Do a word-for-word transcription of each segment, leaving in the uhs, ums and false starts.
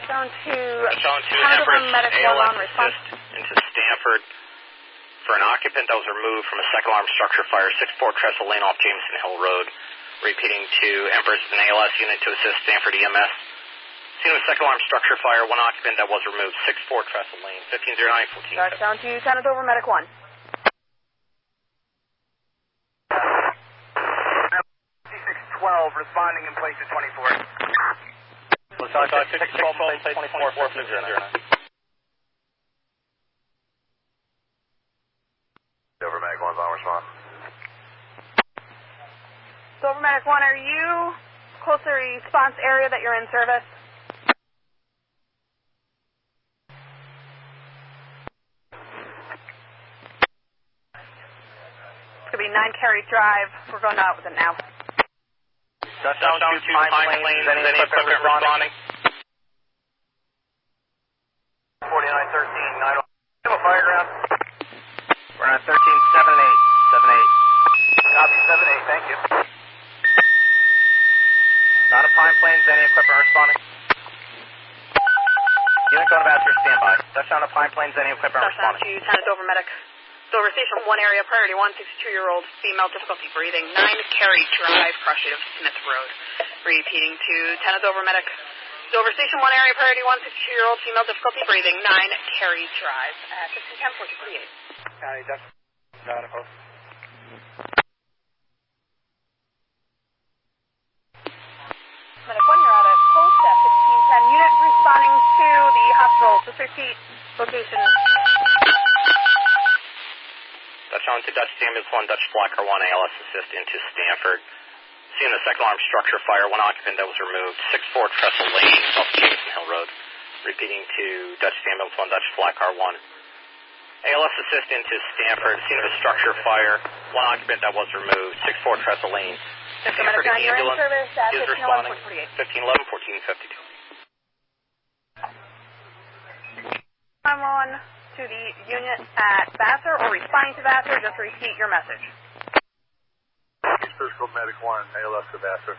Touchdown to Touchdown to Hanover Empress, Medic A one L S on response. assist into Stanford for an occupant that was removed from a second alarm structure fire, six four Trestle Lane off Jameson Hill Road. Repeating to Empress, an A L S unit to assist Stanford E M S. Scene of a second alarm structure fire, one occupant that was removed, six four Trestle Lane, fifteen oh nine, fourteen. Touchdown to Hanover Medic one. six twelve, responding in place at twenty-four. Let's talk about six twelve, place twenty-four, fifteen oh nine. Dover Medic one's on response. Dover Medic one, are you close to the response area that you're in service? It's going to be nine Carey Drive. We're going out with it now. Touchdown to Pine Plains, any equipment responding? forty-nine thirteen, nine oh. Fire ground. We're on thirteen seven eight, seven eight. Copy, seven eight, thank you. Not a Pine Plains, any equipment responding? Unit going to Vassar, standby. Touchdown to Pine Plains, any equipment Touchdown responding? to Dover Medic. Dover Station one area, priority one, sixty-two-year-old female, difficulty breathing, nine Carey Drive, cross street of Smith Road. Repeating to Dover Medic. Dover Station one area, priority one, sixty-two-year-old female, difficulty breathing, nine Carey Drive, at fifteen ten, fourteen forty-eight. County, that's not a post. Medic one, you're at a post at fifteen ten. Unit responding to the hospital. Just repeat location. Touchdown to Dutch Ambulance one, Dutch Fly Car one, A L S assist into Stanford. Seeing the second alarm structure fire, one occupant that was removed, six four Trestle Lane, off Jameson Hill Road. Repeating to Dutch Ambulance one, Dutch Fly Car one. A L S assist into Stanford. Scene of a structure fire, one occupant that was removed, six four Trestle Lane. Stanford ambulance is responding, fifteen eleven, fourteen fifty-two. I'm on to the unit at Vassar or responding to Vassar. Just repeat your message. Physical Medic one, A L S to Vassar.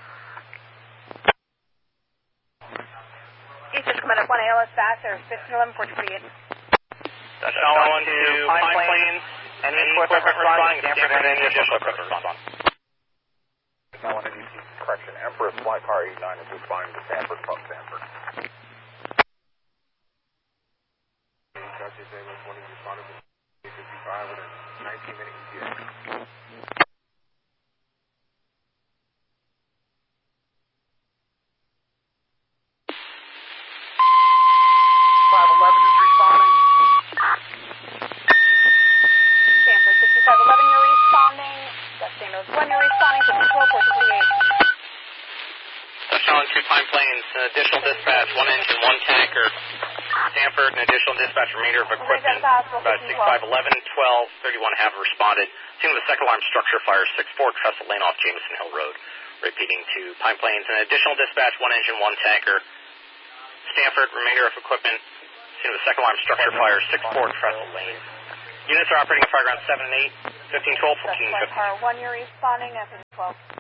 East Physical Medic one, A L S Vassar, fifteen eleven, fourteen forty-eight. Touchdown to Pine Plains, any equipment responding, Stanford and any additional equipment responding. I want to D C correction. Empress Fly Car eighty-nine is responding to Stanford from Stanford. Dutch ambulance one is responding to fifty-five with a nineteen minute E T A. five eleven is responding. Stanford sixty-five eleven, you're responding. Dutch Ambulance one, you're responding. fifteen twelve, fourteen forty-eight. Touchdown to Pine Plains, an additional dispatch, one engine, one tanker. Stanford, an additional dispatch, remainder of equipment. About sixty-five eleven, twelve thirty-one have responded. Scene of the second alarm structure fire, six four Trestle Lane off Jameson Hill Road. Repeating to Pine Plains, an additional dispatch, one engine, one tanker. Stanford, remainder of equipment. Scene of the second alarm structure fire, six four Trestle Lane. Units are operating at fire ground seven and eight, fifteen twelve, fourteen fifty. Car one, you're responding at fifteen twelve.